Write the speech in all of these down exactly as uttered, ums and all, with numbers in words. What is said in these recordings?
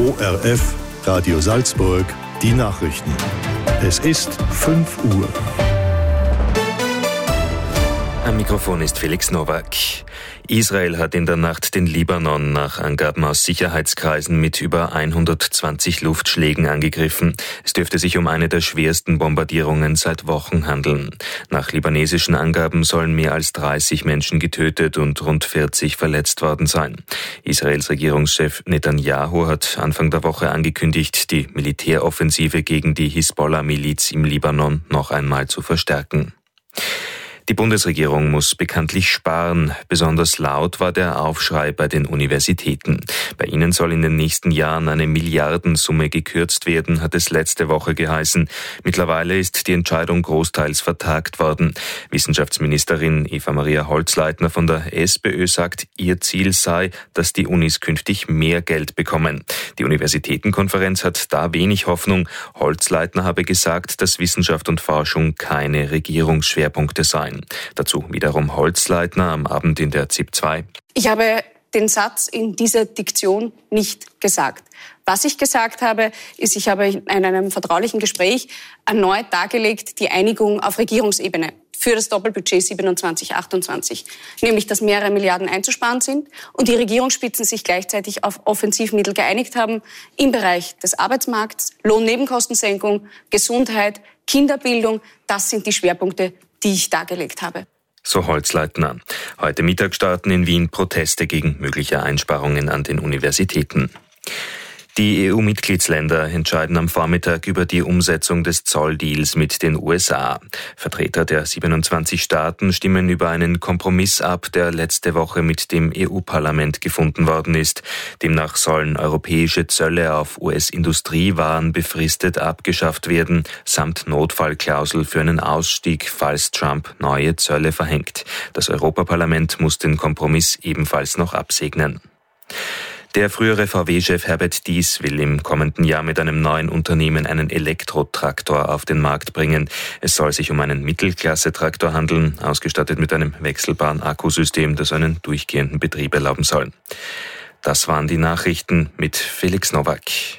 O R F, Radio Salzburg, die Nachrichten. Es ist fünf Uhr. Am Mikrofon ist Felix Nowak. Israel hat in der Nacht den Libanon nach Angaben aus Sicherheitskreisen mit über hundertzwanzig Luftschlägen angegriffen. Es dürfte sich um eine der schwersten Bombardierungen seit Wochen handeln. Nach libanesischen Angaben sollen mehr als dreißig Menschen getötet und rund vierzig verletzt worden sein. Israels Regierungschef Netanyahu hat Anfang der Woche angekündigt, die Militäroffensive gegen die Hisbollah-Miliz im Libanon noch einmal zu verstärken. Die Bundesregierung muss bekanntlich sparen. Besonders laut war der Aufschrei bei den Universitäten. Bei ihnen soll in den nächsten Jahren eine Milliardensumme gekürzt werden, hat es letzte Woche geheißen. Mittlerweile ist die Entscheidung großteils vertagt worden. Wissenschaftsministerin Eva-Maria Holzleitner von der SPÖ sagt, ihr Ziel sei, dass die Unis künftig mehr Geld bekommen. Die Universitätenkonferenz hat da wenig Hoffnung. Holzleitner habe gesagt, dass Wissenschaft und Forschung keine Regierungsschwerpunkte seien. Dazu wiederum Holzleitner am Abend in der Z I P zwei. Ich habe den Satz in dieser Diktion nicht gesagt. Was ich gesagt habe, ist, ich habe in einem vertraulichen Gespräch erneut dargelegt, die Einigung auf Regierungsebene für das Doppelbudget siebenundzwanzig achtundzwanzig, nämlich dass mehrere Milliarden einzusparen sind und die Regierungsspitzen sich gleichzeitig auf Offensivmittel geeinigt haben im Bereich des Arbeitsmarkts, Lohnnebenkostensenkung, Gesundheit, Kinderbildung. Das sind die Schwerpunkte, die ich dargelegt habe. So Holzleitner. Heute Mittag starten in Wien Proteste gegen mögliche Einsparungen an den Universitäten. Die E U-Mitgliedsländer entscheiden am Vormittag über die Umsetzung des Zolldeals mit den U S A. Vertreter der siebenundzwanzig Staaten stimmen über einen Kompromiss ab, der letzte Woche mit dem E U-Parlament gefunden worden ist. Demnach sollen europäische Zölle auf U S-Industriewaren befristet abgeschafft werden, samt Notfallklausel für einen Ausstieg, falls Trump neue Zölle verhängt. Das Europaparlament muss den Kompromiss ebenfalls noch absegnen. Der frühere V W-Chef Herbert Diess will im kommenden Jahr mit einem neuen Unternehmen einen Elektrotraktor auf den Markt bringen. Es soll sich um einen Mittelklasse-Traktor handeln, ausgestattet mit einem wechselbaren Akkusystem, das einen durchgehenden Betrieb erlauben soll. Das waren die Nachrichten mit Felix Nowak.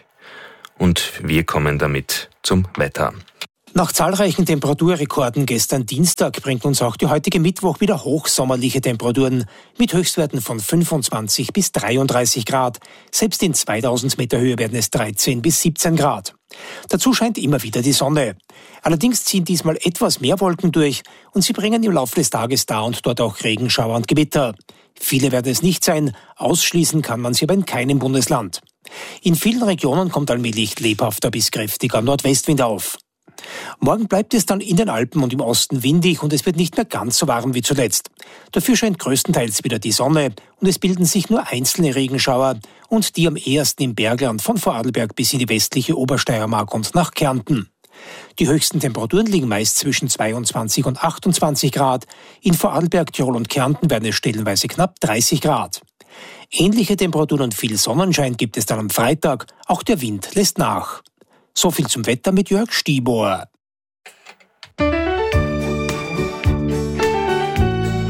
Und wir kommen damit zum Wetter. Nach zahlreichen Temperaturrekorden gestern Dienstag bringt uns auch die heutige Mittwoch wieder hochsommerliche Temperaturen mit Höchstwerten von fünfundzwanzig bis dreiunddreißig Grad. Selbst in zweitausend Meter Höhe werden es dreizehn bis siebzehn Grad. Dazu scheint immer wieder die Sonne. Allerdings ziehen diesmal etwas mehr Wolken durch und sie bringen im Laufe des Tages da und dort auch Regenschauer und Gewitter. Viele werden es nicht sein, ausschließen kann man sie aber in keinem Bundesland. In vielen Regionen kommt allmählich lebhafter bis kräftiger Nordwestwind auf. Morgen bleibt es dann in den Alpen und im Osten windig und es wird nicht mehr ganz so warm wie zuletzt. Dafür scheint größtenteils wieder die Sonne und es bilden sich nur einzelne Regenschauer und die am ehesten im Bergland von Vorarlberg bis in die westliche Obersteiermark und nach Kärnten. Die höchsten Temperaturen liegen meist zwischen zweiundzwanzig und achtundzwanzig Grad. In Vorarlberg, Tirol und Kärnten werden es stellenweise knapp dreißig Grad. Ähnliche Temperaturen und viel Sonnenschein gibt es dann am Freitag. Auch der Wind lässt nach. So viel zum Wetter mit Jörg Stieber.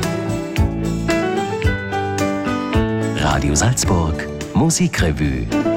Radio Salzburg Musikrevue.